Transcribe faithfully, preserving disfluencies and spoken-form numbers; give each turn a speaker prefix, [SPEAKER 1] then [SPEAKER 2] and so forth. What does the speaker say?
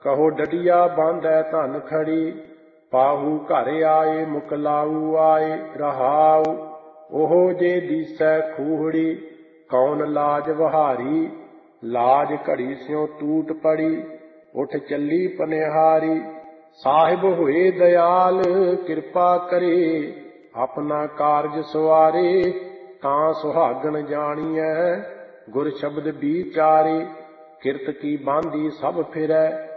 [SPEAKER 1] ਕਹੋ ਡਡਿਆ ਬਾਂਧੈ ਧਨ ਖੜੀ, ਪਾਹੂ ਘਰ ਆਏ ਮੁਕਲਾਊ ਆਏ। ਰਹਾਉ ਉਹ ਜੇ ਦੀਸੈ ਖੂਹੜੀ, ਕੌਣ ਲਾਜ ਵਹਾਰੀ। ਲਾਜ ਘੜੀ ਸਿਉ ਟੂਟ ਪੜੀ, ਉਠ ਚੱਲੀ ਪਨਿਹਾਰੀ। ਸਾਹਿਬ ਹੋਏ ਦਇਆਲ ਕਿਰਪਾ ਕਰੇ, ਆਪਣਾ ਕਾਰਜ ਸਵਾਰੇ। ਤਾਂ ਸੁਹਾਗਣ ਜਾਣੀਐ ਗੁਰ ਸ਼ਬਦ ਵਿਚਾਰੇ, ਕਿਰਤ ਕੀ ਬਾਂਧੀ ਸਭ ਫਿਰੈ,